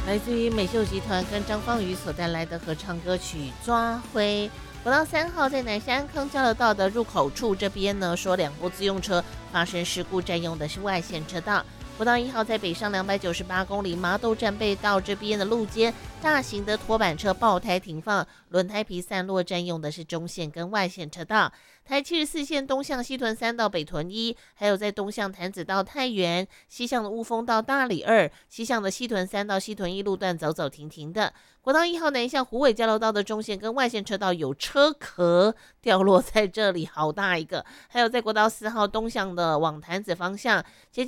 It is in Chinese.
来自于美秀集团跟张方宇所带来的合唱歌曲《抓灰》。国道3号在南山康交流道的入口处这边呢，说两部自用车发生事故，占用的是外线车道。国道1号在北上298公里麻豆站背道这边的路肩，大型的拖板车爆胎停放，轮胎皮散落，占用的是中线跟外线车道。台74线东向西屯3到北屯1，还有在东向潭子到太原，西向的雾峰到大里2，西向的西屯3到西屯1路段走走停停的。国道1号南向虎尾交流道的中线跟外线车道有车壳掉落在这里，好大一个。还有在国道4号东向的往潭子方向，接